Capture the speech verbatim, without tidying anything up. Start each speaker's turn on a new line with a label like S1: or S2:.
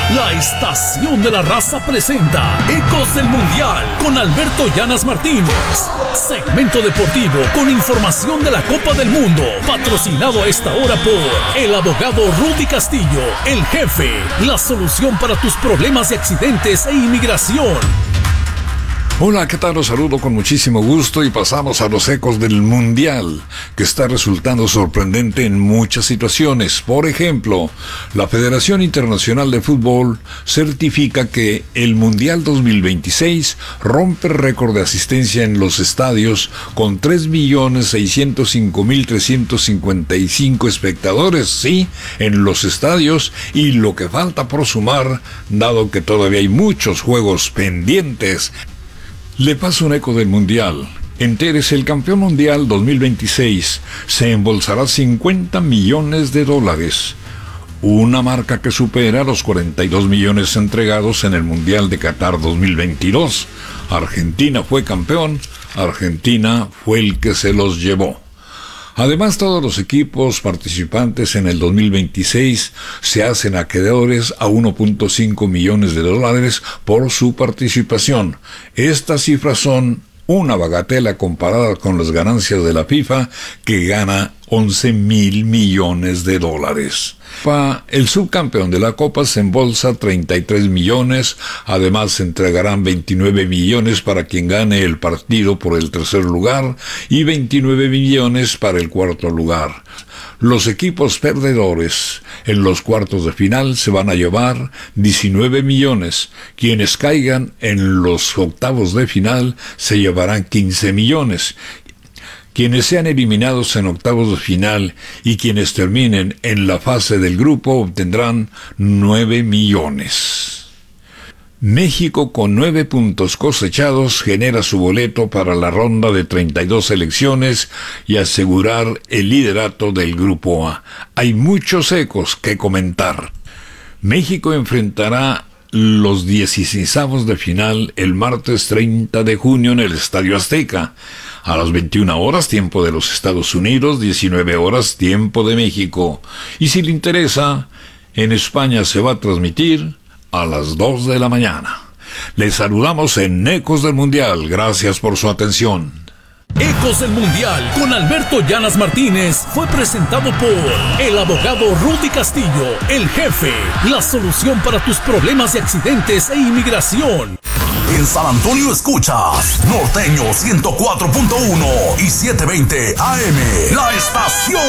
S1: La Estación de la Raza presenta Ecos del Mundial con Alberto Llanas Martínez. Segmento deportivo con información de la Copa del Mundo. Patrocinado a esta hora por el abogado Rudy Castillo, el jefe. La solución para tus problemas de accidentes e inmigración.
S2: Hola, ¿qué tal? Los saludo con muchísimo gusto y pasamos a los ecos del Mundial, que está resultando sorprendente en muchas situaciones. Por ejemplo, la Federación Internacional de Fútbol certifica que el Mundial dos mil veintiséis rompe récord de asistencia en los estadios con tres millones seiscientos cinco mil trescientos cincuenta y cinco espectadores, sí, en los estadios, y lo que falta por sumar, dado que todavía hay muchos juegos pendientes. Le paso un eco del Mundial. Entérese, el campeón mundial dos mil veintiséis se embolsará cincuenta millones de dólares. Una marca que supera los cuarenta y dos millones entregados en el Mundial de Qatar dos mil veintidós. Argentina fue campeón, Argentina fue el que se los llevó. Además, todos los equipos participantes en el dos mil veintiséis se hacen acreedores a uno punto cinco millones de dólares por su participación. Estas cifras son una bagatela comparada con las ganancias de la FIFA, que gana once mil millones de dólares. El subcampeón de la Copa se embolsa treinta y tres millones, además se entregarán veintinueve millones para quien gane el partido por el tercer lugar y veintinueve millones para el cuarto lugar. Los equipos perdedores en los cuartos de final se van a llevar diecinueve millones. Quienes caigan en los octavos de final se llevarán quince millones. Quienes sean eliminados en octavos de final y quienes terminen en la fase del grupo obtendrán nueve millones. México, con nueve puntos cosechados, genera su boleto para la ronda de treinta y dos selecciones y asegurar el liderato del Grupo A. Hay muchos ecos que comentar. México enfrentará los dieciseisavos de final el martes treinta de junio en el Estadio Azteca. A las veintiuna horas, tiempo de los Estados Unidos, diecinueve horas, tiempo de México. Y si le interesa, en España se va a transmitir a las dos de la mañana. Les saludamos en Ecos del Mundial. Gracias por su atención.
S1: Ecos del Mundial con Alberto Llanas Martínez fue presentado por el abogado Rudy Castillo, el jefe. La solución para tus problemas de accidentes e inmigración.
S3: En San Antonio escuchas Norteño ciento cuatro punto uno y setecientos veinte A M. La estación